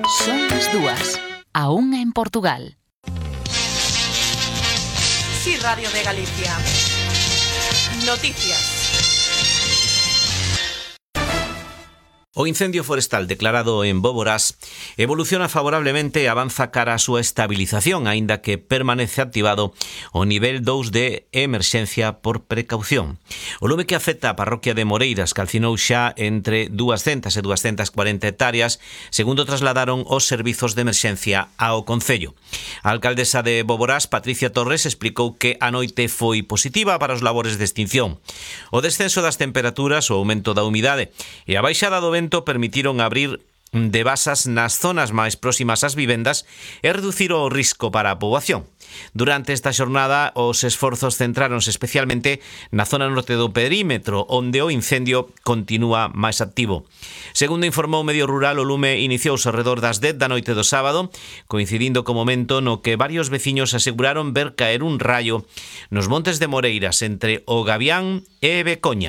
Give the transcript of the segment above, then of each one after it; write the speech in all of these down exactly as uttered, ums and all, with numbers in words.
Son as dúas, a unha en Portugal. Sí, Radio de Galicia. Noticias. O incendio forestal declarado en Boborás evoluciona favorablemente e avanza cara á súa estabilización, aínda que permanece activado o nivel dous de emerxencia por precaución. O lume que afecta a parroquia de Moreiras calcinou xa entre duascentas e duascentas cuarenta hectáreas, segundo trasladaron os servizos de emerxencia ao Concello. A alcaldesa de Boborás, Patricia Torres, explicou que a noite foi positiva para os labores de extinción. O descenso das temperaturas, o aumento da humidade e a baixada do vento permitiron abrir de basas nas zonas máis próximas ás vivendas e reducir o risco para a poboación. Durante esta xornada, os esforzos centráronse especialmente na zona norte do perímetro, onde o incendio continúa máis activo. Segundo informou Medio Rural, o lume iniciouse ao redor das dez da noite do sábado, coincidindo co momento no que varios veciños aseguraron ver caer un raio nos montes de Moreiras entre o Gavián e Becoña.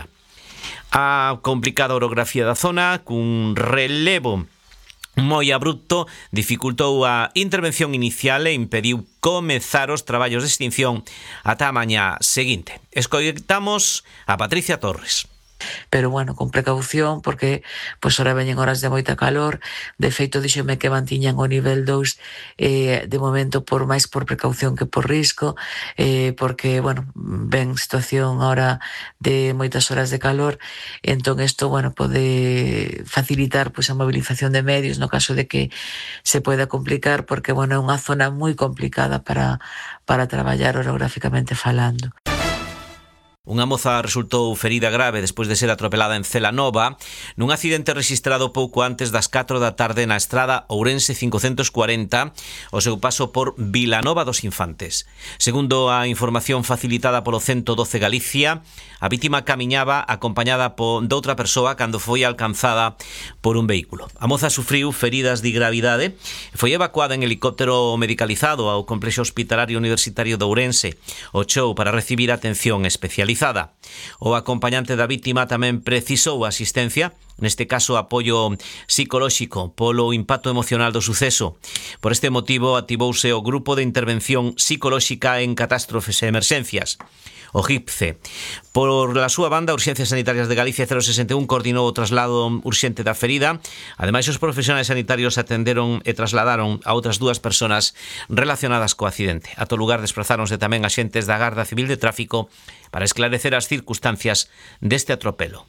A complicada orografía da zona, cun relevo moi abrupto, dificultou a intervención inicial e impediu comezar os traballos de extinción ata a mañá seguinte. Escoitamos a Patricia Torres. Pero bueno, con precaución, porque pois ora veñen horas de moita calor. De feito, díxome que mantiñan o nivel dous eh, de momento por máis por precaución que por risco, eh, porque, bueno, ven situación ahora de moitas horas de calor, entón isto, bueno, pode facilitar pois a movilización de medios no caso de que se poida complicar, porque, bueno, é unha zona moi complicada para, para traballar orográficamente falando. Unha moza resultou ferida grave despois de ser atropelada en Celanova nun accidente rexistrado pouco antes das catro da tarde na estrada Ourense cincocentos cuarenta, o seu paso por Vilanova dos Infantes. Segundo a información facilitada polo ciento doce Galicia, a vítima camiñaba acompañada por doutra persoa cando foi alcanzada por un vehículo. A moza sufriu feridas de gravidade e foi evacuada en helicóptero medicalizado ao complexo hospitalario universitario de Ourense, o Chou, para recibir atención especializada. O acompañante da vítima tamén precisou asistencia, neste caso apoio psicolóxico polo impacto emocional do suceso. Por este motivo activouse o Grupo de Intervención Psicolóxica en Catástrofes e Emerxencias, o G I P C E. Por la súa banda, Urxencias Sanitarias de Galicia cero sesenta e un coordinou o traslado urxente da ferida. Ademais, os profesionais sanitarios atenderon e trasladaron a outras dúas persoas relacionadas co accidente. A todo lugar desprazáronse tamén axentes da Garda Civil de Tráfico para esclarecer as circunstancias deste atropelo.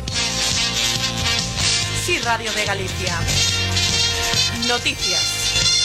Sí, Radio de Galicia. Noticias.